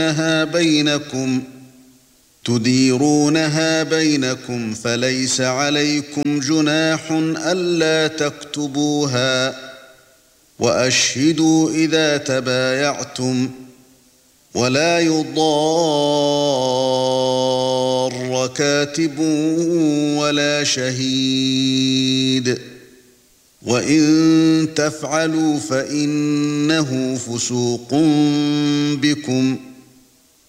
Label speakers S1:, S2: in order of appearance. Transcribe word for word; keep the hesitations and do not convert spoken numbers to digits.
S1: بينكم تديرونها بينكم فليس عليكم جناح ألا تكتبوها وأشهدوا إذا تبايعتم ولا يضار كاتب ولا شهيد وإن تفعلوا فإنه فسوق بكم